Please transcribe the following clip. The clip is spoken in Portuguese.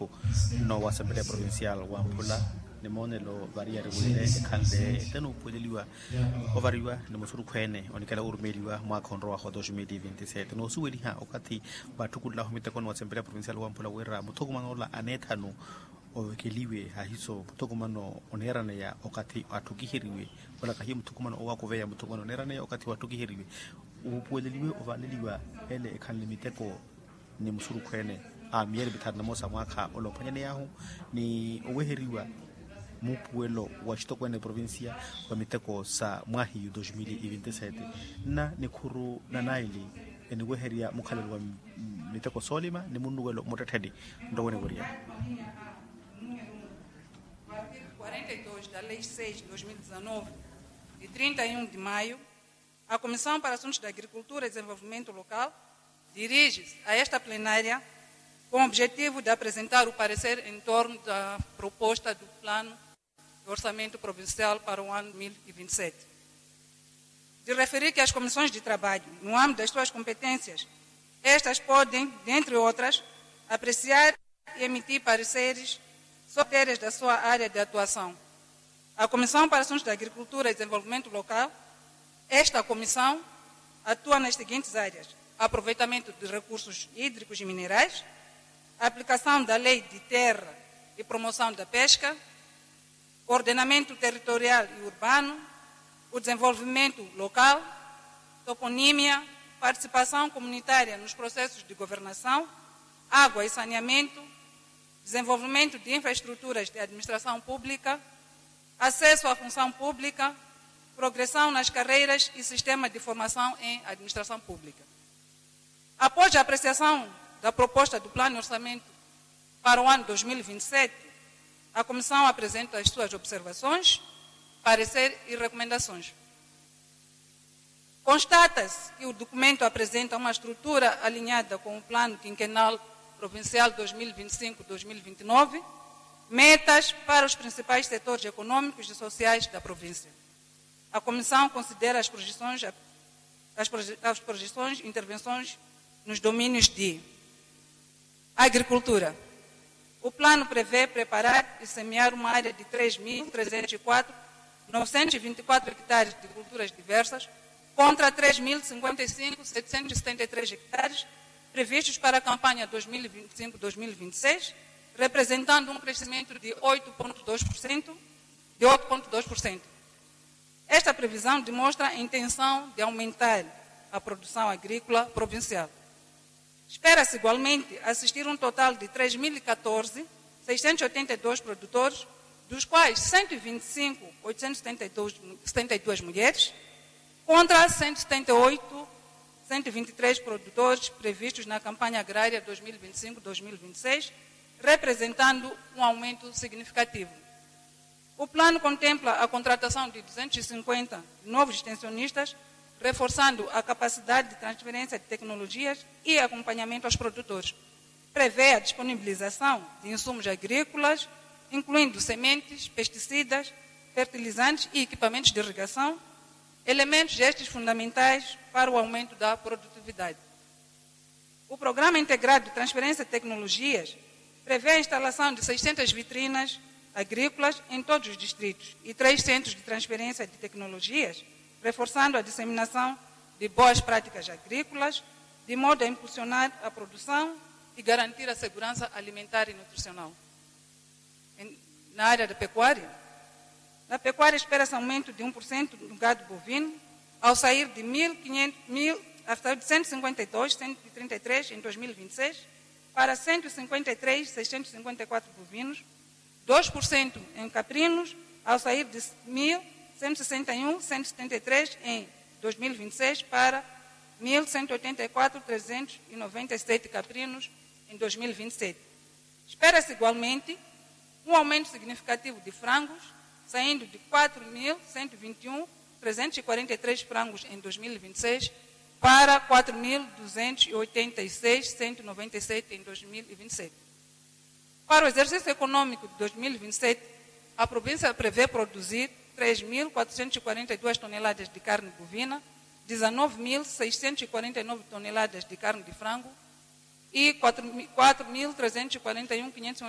no Assembleia Provincial wa Ampula ne mone lo varia regulere kande tenu podeliwa ovariwa ne mosuru kwene onikala urmeliwa mwaka onro wa 2027 no suweli ha okati batukula humita kono Assembleia Provincial wa Ampula wera mutogumanola anethanu ovekeliwe hahiso mutogumano onerane ya okati atukihiriwe wala kahi mutogumano owakoveya mutogumano onerane ya okati watukihiriwe upodeliwe ovaleliwa ele kanlimiteko ni musuru kwene mieri bitarna mosa mwaka olopanyane yahu ni oweheriwa mupuelo wa chitokwene provincia wa miteko sa mwahi 2027 na nikuru na naili eni weheria mukhalelu wa miteko solima ni munuwelo motatedi ndowene goria. O artigo 42 da Lei 6 de 2019, de 31 de maio, a Comissão para Assuntos da Agricultura e Desenvolvimento Local dirige-se a esta plenária com o objetivo de apresentar o parecer em torno da proposta do Plano de Orçamento Provincial para o ano 2027. De referir que as comissões de trabalho, no âmbito das suas competências, estas podem, dentre outras, apreciar e emitir pareceres sobre matérias da sua área de atuação. A Comissão para Assuntos da Agricultura e Desenvolvimento Local, esta comissão atua nas seguintes áreas: aproveitamento de recursos hídricos e minerais, a aplicação da lei de terra e promoção da pesca, ordenamento territorial e urbano, o desenvolvimento local, toponímia, participação comunitária nos processos de governação, água e saneamento, desenvolvimento de infraestruturas de administração pública, acesso à função pública, progressão nas carreiras e sistema de formação em administração pública. Após a apreciação da proposta do Plano de Orçamento para o ano 2027, a Comissão apresenta as suas observações, parecer e recomendações. Constata-se que o documento apresenta uma estrutura alinhada com o Plano Quinquenal Provincial 2025-2029, metas para os principais setores econômicos e sociais da província. A Comissão considera as projeções e intervenções nos domínios de agricultura. O plano prevê preparar e semear uma área de 3.304.924 hectares de culturas diversas contra 3.055.773 hectares previstos para a campanha 2025-2026, representando um crescimento de 8,2%. Esta previsão demonstra a intenção de aumentar a produção agrícola provincial. Espera-se igualmente assistir um total de 3.014.682 produtores, dos quais 125.872 mulheres, contra 178.123 produtores previstos na campanha agrária 2025-2026, representando um aumento significativo. O plano contempla a contratação de 250 novos extensionistas, reforçando a capacidade de transferência de tecnologias e acompanhamento aos produtores. Prevê a disponibilização de insumos agrícolas, incluindo sementes, pesticidas, fertilizantes e equipamentos de irrigação, elementos estes fundamentais para o aumento da produtividade. O Programa Integrado de Transferência de Tecnologias prevê a instalação de 600 vitrinas agrícolas em todos os distritos e 3 centros de transferência de tecnologias, reforçando a disseminação de boas práticas agrícolas, de modo a impulsionar a produção e garantir a segurança alimentar e nutricional. Na área da pecuária, na pecuária espera-se aumento de 1% no gado bovino, ao sair de 152.133 em 2026 para 153.654 bovinos, 2% em caprinos, ao sair de 1.161.173 em 2026 para 1.184.397 caprinos em 2027. Espera-se igualmente um aumento significativo de frangos, saindo de 4.121.343 frangos em 2026 para 4.286.197 em 2027. Para o exercício econômico de 2027, a província prevê produzir 3.442 toneladas de carne bovina, 19.649 toneladas de carne de frango e 4.341.511